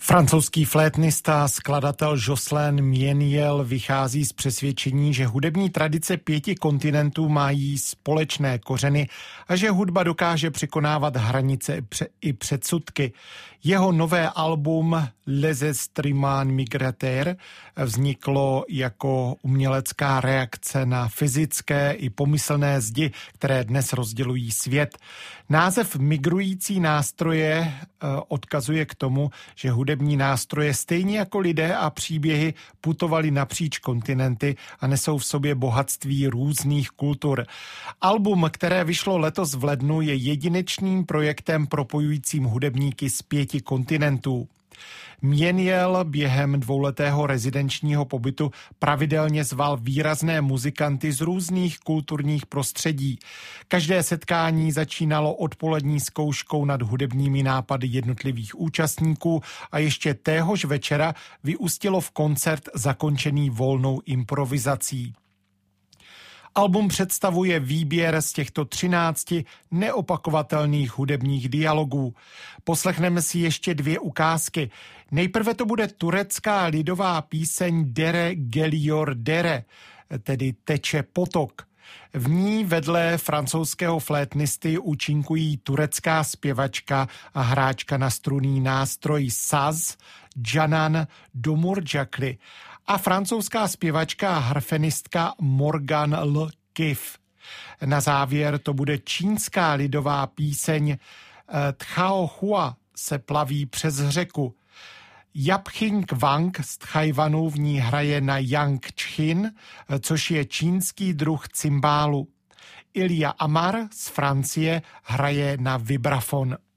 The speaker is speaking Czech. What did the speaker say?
Francouzský flétnista, skladatel Jocelyn Mieniel vychází z přesvědčení, že hudební tradice 5 kontinentů mají společné kořeny a že hudba dokáže překonávat hranice i předsudky. Jeho nové album Les Instruments Migrateurs vzniklo jako umělecká reakce na fyzické i pomyslné zdi, které dnes rozdělují svět. Název migrující nástroje odkazuje k tomu, že hudební nástroje stejně jako lidé a příběhy putovali napříč kontinenty a nesou v sobě bohatství různých kultur. Album, které vyšlo letos v lednu, je jedinečným projektem propojujícím hudebníky z 5 kontinentů. Mieniel během 2letého rezidenčního pobytu pravidelně zval výrazné muzikanty z různých kulturních prostředí. Každé setkání začínalo odpolední zkouškou nad hudebními nápady jednotlivých účastníků a ještě téhož večera vyústilo v koncert zakončený volnou improvizací. Album představuje výběr z těchto 13 neopakovatelných hudebních dialogů. Poslechneme si ještě 2 ukázky. Nejprve to bude turecká lidová píseň Dere Geliyor Dere, tedy Teče potok. V ní vedle francouzského flétnisty účinkují turecká zpěvačka a hráčka na strunný nástroj saz Canan Domurcakli a francouzská zpěvačka a harfenistka Morgan L. Kif. Na závěr to bude čínská lidová píseň Tchao Hua se plaví přes řeku. Japching Wang z Tchajvanu v ní hraje na yangtchin, což je čínský druh cymbálu. Ilja Amar z Francie hraje na vibrafon.